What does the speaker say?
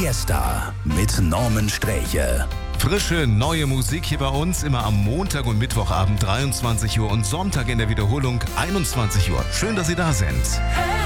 Fiesta mit Norman Sträche. Frische, neue Musik hier bei uns, immer am Montag und Mittwochabend 23 Uhr und Sonntag in der Wiederholung 21 Uhr. Schön, dass Sie da sind.